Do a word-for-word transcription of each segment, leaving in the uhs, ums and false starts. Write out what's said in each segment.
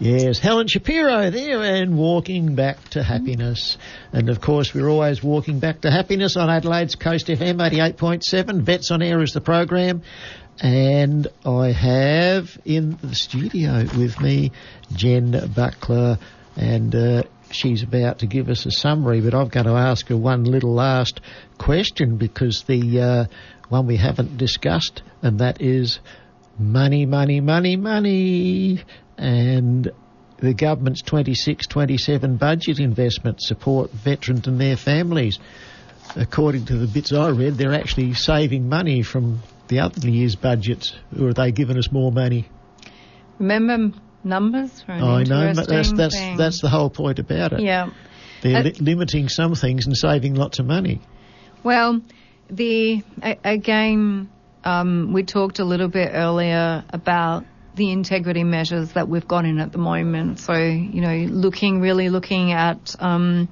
Yes, Helen Shapiro there, and Walking Back to Happiness. And, of course, we're always walking back to happiness on Adelaide's Coast F M eighty-eight point seven. Vets on Air is the program. And I have in the studio with me Jen Buckler, and uh, she's about to give us a summary, but I've got to ask her one little last question, because the uh, one we haven't discussed, and that is money, money, money, money. And the government's twenty-six twenty-seven budget investment support veterans and their families. According to the bits I read, they're actually saving money from the other year's budgets, or are they giving us more money? Remember numbers? For an I know, but that's that's thing. that's the whole point about it. Yeah, they're uh, li- limiting some things and saving lots of money. Well, the a, again, um, we talked a little bit earlier about the integrity measures that we've got in at the moment. So, you know, looking, really looking at um,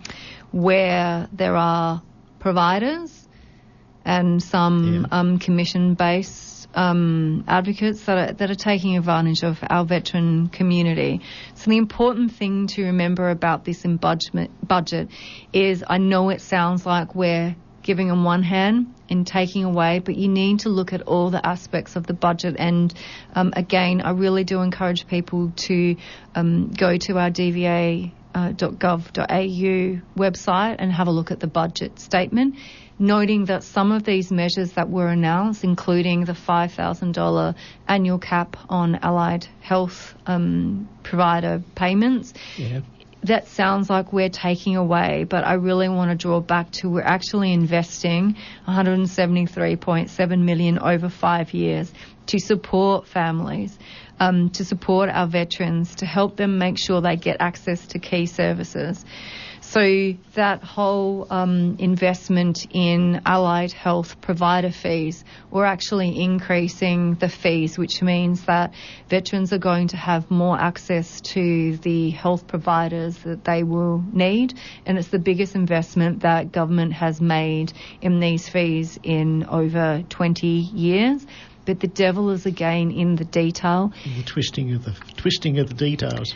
where there are providers and some yeah. um, commission-based um, advocates that are, that are taking advantage of our veteran community. So the important thing to remember about this in budget, budget is, I know it sounds like we're giving on one hand and taking away, but you need to look at all the aspects of the budget. And um, again, I really do encourage people to um, go to our d v a dot gov dot a u website and have a look at the budget statement, noting that some of these measures that were announced, including the five thousand dollars annual cap on allied health um, provider payments, yeah. that sounds like we're taking away, but I really want to draw back to we're actually investing one hundred seventy-three point seven million dollars over five years to support families, um, to support our veterans, to help them make sure they get access to key services. So that whole um, investment in allied health provider fees, we're actually increasing the fees, which means that veterans are going to have more access to the health providers that they will need. And it's the biggest investment that government has made in these fees in over twenty years. But the devil is again in the detail. The twisting of the twisting of the details.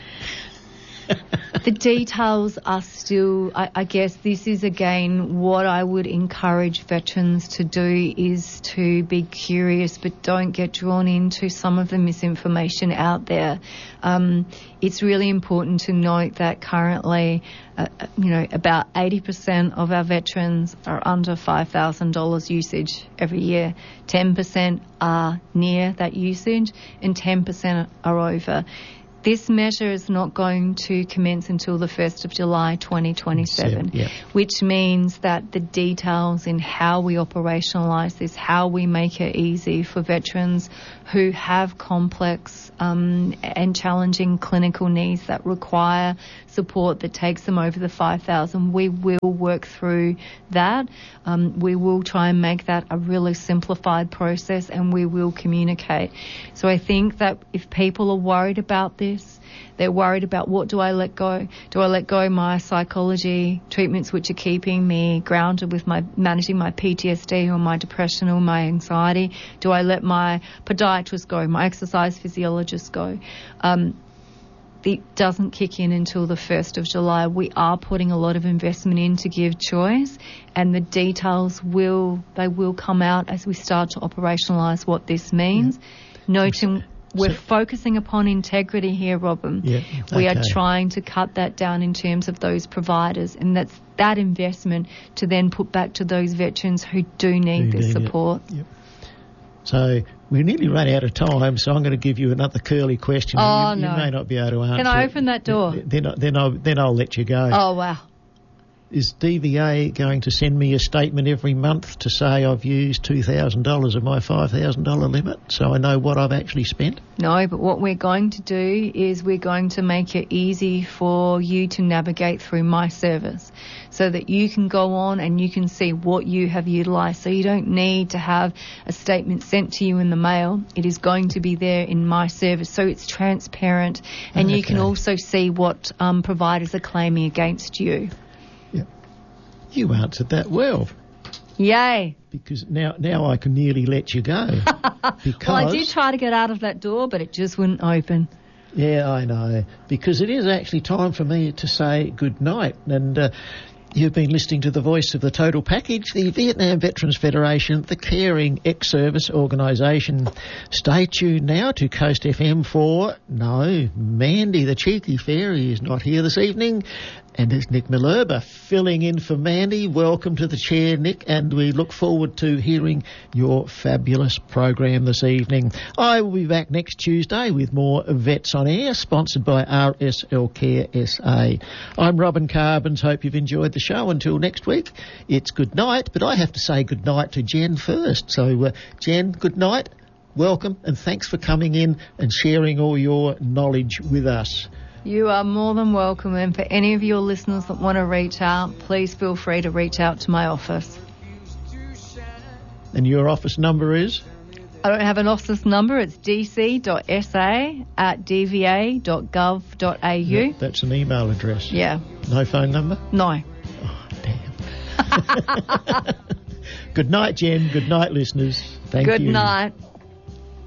The details are still, I, I guess this is again what I would encourage veterans to do, is to be curious, but don't get drawn into some of the misinformation out there. Um, it's really important to note that currently, uh, you know, about eighty percent of our veterans are under five thousand dollars usage every year. ten percent are near that usage and ten percent are over. This measure is not going to commence until the first of July twenty twenty-seven, yeah. which means that the details in how we operationalise this, how we make it easy for veterans who have complex um, and challenging clinical needs that require support that takes them over the five thousand, we will work through that. Um, we will try and make that a really simplified process, and we will communicate. So I think that if people are worried about this, they're worried about, what do I let go? Do I let go my psychology treatments, which are keeping me grounded with my managing my P T S D or my depression or my anxiety? Do I let my podiatrist go, my exercise physiologist go? Um, it doesn't kick in until the first of July. We are putting a lot of investment in to give choice, and the details will, they will come out as we start to operationalise what this means. Yeah. Noting we're so, focusing upon integrity here, Robin. Yeah, we okay. are trying to cut that down in terms of those providers, and that's that investment to then put back to those veterans who do need who this need support. Yep. So we nearly run out of time, so I'm going to give you another curly question. Oh, you, no. You may not be able to answer. Can I open that door? Then, then, I'll, then I'll let you go. Oh, wow. Is D V A going to send me a statement every month to say I've used two thousand dollars of my five thousand dollars limit, so I know what I've actually spent? No, but what we're going to do is we're going to make it easy for you to navigate through my service so that you can go on and you can see what you have utilised. So you don't need to have a statement sent to you in the mail. It is going to be there in my service, so it's transparent, and okay. you can also see what um, providers are claiming against you. You answered that well. Yay. Because now now I can nearly let you go. Because well, I did try to get out of that door, but it just wouldn't open. Yeah, I know, because it is actually time for me to say good night. And uh, you've been listening to the voice of the Total Package, the Vietnam Veterans Federation, the caring ex-service organisation. Stay tuned now to Coast F M for, no, Mandy the Cheeky Fairy is not here this evening. And it's Nick Millerba filling in for Mandy. Welcome to the chair, Nick, and we look forward to hearing your fabulous program this evening. I will be back next Tuesday with more Vets on Air, sponsored by R S L Care S A. I'm Robin Carbons. Hope you've enjoyed the show. Until next week, it's good night, but I have to say good night to Jen first. So, uh, Jen, good night, welcome, and thanks for coming in and sharing all your knowledge with us. You are more than welcome, and for any of your listeners that want to reach out, please feel free to reach out to my office. And your office number is? I don't have an office number. It's d c dot s a at d v a dot gov dot a u. Yep, that's an email address. Yeah. No phone number? No. Oh, damn. Good night, Jen. Good night, listeners. Thank Good you. night.